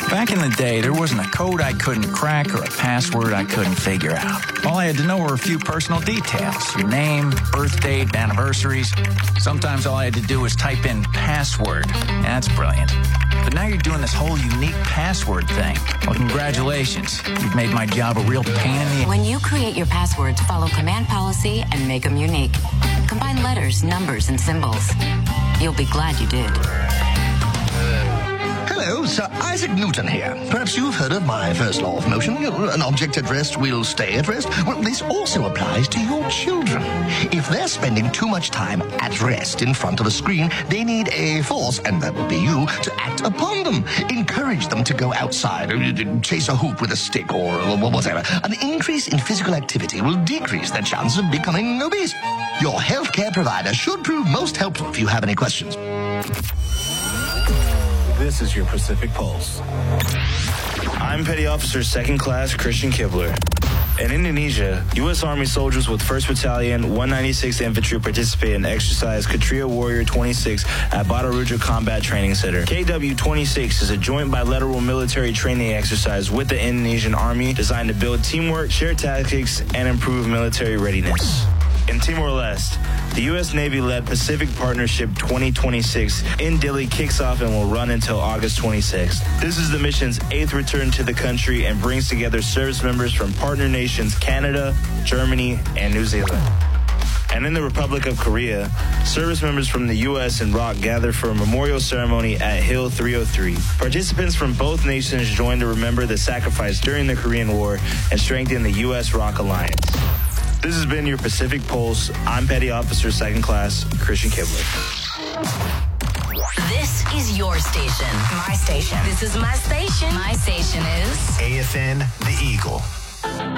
Back in the day, there wasn't a code I couldn't crack or a password I couldn't figure out. All I had to know were a few personal details. Your name, birth date, anniversaries. Sometimes all I had to do was type in password. That's brilliant. But now you're doing this whole unique password thing. Well, congratulations. You've made my job a real pain in the... When you create your passwords, follow command policy and make them unique. Combine letters, numbers, and symbols. You'll be glad you did. Hello, Sir Isaac Newton here. Perhaps you've heard of my first law of motion. An object at rest will stay at rest. Well, this also applies to your children. If they're spending too much time at rest in front of a screen, they need a force, and that will be you, to act upon them. Encourage them to go outside, chase a hoop with a stick, or whatever. An increase in physical activity will decrease their chance of becoming obese. Your healthcare provider should prove most helpful if you have any questions. This is your Pacific Pulse. I'm Petty Officer 2nd Class Christian Kibler. In Indonesia, U.S. Army soldiers with 1st Battalion, 196th Infantry participated in exercise Kshatriya Warrior 26 at Batu Raja Combat Training Center. KW-26 is a joint bilateral military training exercise with the Indonesian Army designed to build teamwork, share tactics, and improve military readiness. In Timor-Leste, the U.S. Navy-led Pacific Partnership 2026 in Dili kicks off and will run until August 26th. This is the mission's 8th return to the country and brings together service members from partner nations Canada, Germany, and New Zealand. And in the Republic of Korea, service members from the U.S. and ROK gather for a memorial ceremony at Hill 303. Participants from both nations join to remember the sacrifice during the Korean War and strengthen the U.S.-ROK alliance. This has been your Pacific Pulse. I'm Petty Officer 2nd Class Christian Kibler. This is your station. My station. This is my station. My station is AFN The Eagle.